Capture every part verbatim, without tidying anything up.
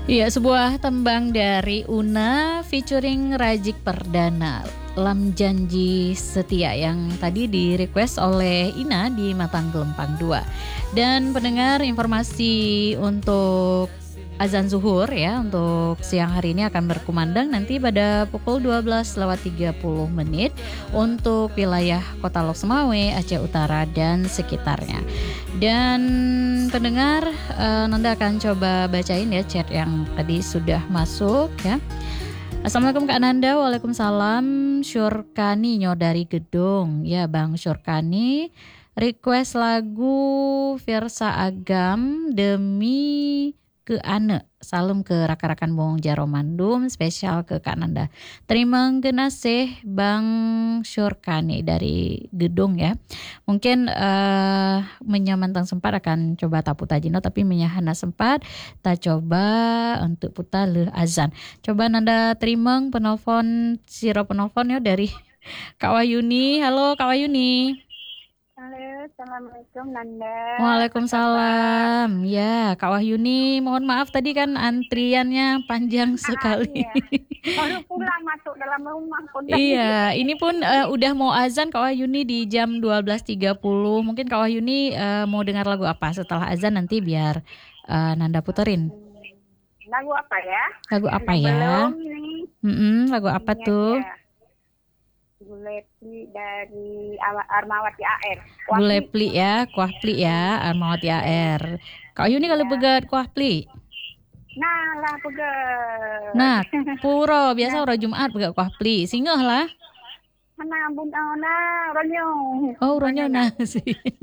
Iya, sebuah tembang dari Una featuring Rajik Perdana, Lam Janji Setia, yang tadi di request oleh Ina di Matang Gelempang dua. Dan pendengar, informasi untuk azan zuhur ya untuk siang hari ini akan berkumandang nanti pada pukul dua belas lewat tiga puluh menit untuk wilayah Kota Lok Semawe, Aceh Utara dan sekitarnya. Dan pendengar, uh, Nanda akan coba bacain ya chat yang tadi sudah masuk ya. Assalamualaikum Kak Nanda. Waalaikumsalam. Syurkani nyo dari Gedung. Ya Bang Syurkani, request lagu Versa Agam Demi ke Ane, salam ke rakan-rakan Bong Jaro Mandum, spesial ke Kak Nanda. Terima kasih Bang Syurkani dari Gedung ya. Mungkin uh, menyamantang sempat akan coba tapu tajino, tapi menyahana sempat tak coba untuk putar le azan. Coba Nanda terima penelpon siro penelpon ya dari Kak Wayuni. Halo Kak Wayuni. Halo, Assalamualaikum Nanda. Waalaikumsalam. Ya, Kak Wahyuni, mohon maaf tadi kan antriannya panjang sekali. Ah, iya. Baru pulang masuk dalam rumah pun. Iya, ini pun uh, udah mau azan Kak Wahyuni di jam dua belas tiga puluh. Mungkin Kak Wahyuni uh, mau dengar lagu apa setelah azan nanti biar uh, Nanda puterin. Lagu apa ya? Lagu apa ya? Belum ini. Mm-mm, lagu apa Ini tuh? aja. Gulepli dari Armawati A R. Gulepli ya, kuah pli ya, Armawati A R. Kak Wahyuni kalau begat kuah pli. Nah lah pegat. Nah, puro biasa orang Jumat begat kuah pli. Singgah lah. Mana bun na ronyo. Oh, ronyo nasi.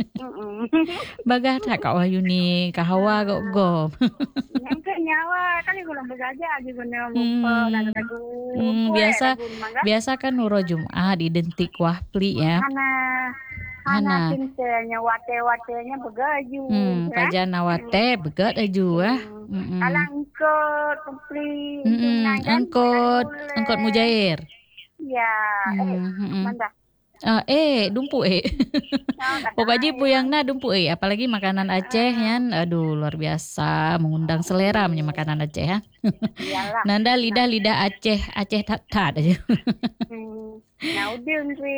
Bagah tak Kak Wahyuni, kahawa kok gom. Yang ke nyawa kan ibu lampu saja gitu nih Hmm, lagu. hmm, biasa biasa kan nuro Jumat identik kuah pli ya. Hana Hana pincenya wate-watenya begaju. Hmm, pajana wate begat aju ah. Alang angkot pli. Angkot angkot mujair. Ya, eh, mana? Uh, eh, dumpu eh. Pokoknya puyang na dumpu eh. Apalagi makanan Aceh yan, aduh luar biasa, mengundang selera punya makanan Aceh ya. Nanda lidah lidah Aceh, Aceh tat tat aja. Naudeng sih,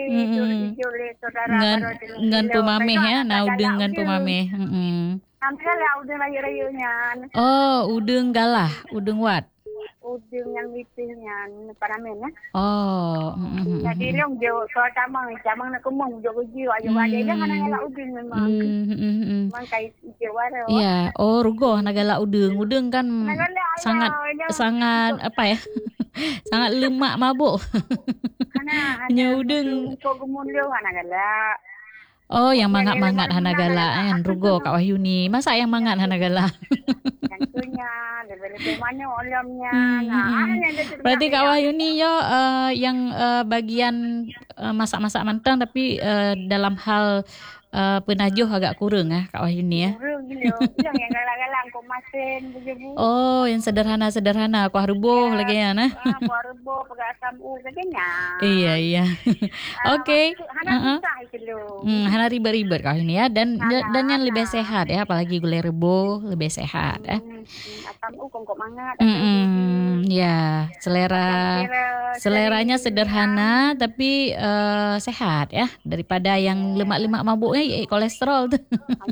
ngan ngan pemameh ya, naudeng ngan pemameh. Sampai lah udeng rayu-rayunya. Oh, udeng galah, udeng wat. Udeng yang witihnya paramen ya. Oh, jadi long jauh soal camang, camang nak kumung jauh jauh ayo ada dia kan nagala udeng memang. Memang kayak jauh ada. Iya, oh rugo nagala udeng, udeng kan sangat sangat apa ya? Sangat lemak mabuk. Karena udeng. Kau gumun leo nagala. Oh, yang mangat-mangat hanagala kan rugo Kak Wahyuni. Masa yang mangat hanagala? Tentunya, lebih-lebih mana olamnya. Hmm, nah, hmm. Berarti Kak Wahyuni yo uh, yang uh, bagian uh, masak-masak mantang tapi uh, dalam hal uh, penajuh agak kurang ah Kak Wahyuni ya. Kurang gitu. Yang yang galang-galang kok masin begitu. Oh, yang sederhana-sederhana kuah rebo ya, lagi ya nah. Ah, kuah rebo pakai asam u sebagainya. Iya, iya. Oke. Okay. Hana susah itu loh. Hmm, hana ribet-ribet Kak Wahyuni ya, dan hana, dan yang hana. Lebih sehat ya, apalagi gulai rebo lebih sehat ya. Hmm, asam u kok mangat. Hmm, ya, selera seleranya sederhana tapi uh, sehat ya, daripada yang lemak-lemak mabuknya ya, kolesterol tuh.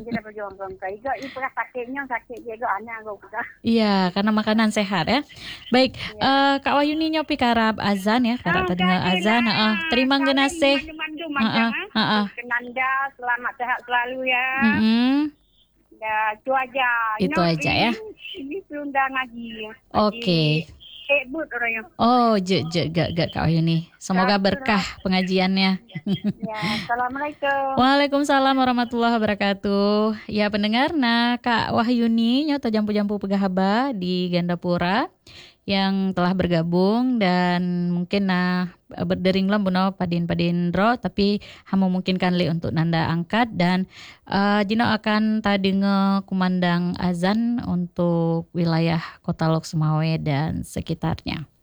Iya, karena makanan sehat ya. Baik, uh, Kak Wahyuni nyopi karab azan ya, karab tadi azan. Uh, terima kasih. Heeh, heeh. Nanda selamat sehat selalu ya. Mm-hmm. Ya, itu aja. Itu Ini, aja ya. Ini sudah ngaji. Oke. Okay. Eh, but orangnya. Oh, je je gak gak Kak Wahyuni. Semoga berkah pengajiannya. Ya, Assalamualaikum. Waalaikumsalam warahmatullahi wabarakatuh. Ya pendengar, nah Kak Wahyuni nyoto jampu-jampu pegahaba di Gandapura yang telah bergabung dan mungkin nah berdering lah buno padin-padin ro tapi hamu mungkinkan li untuk Nanda angkat dan uh, Jino akan tadi ngekumandang azan untuk wilayah Kota Lok Semawe dan sekitarnya.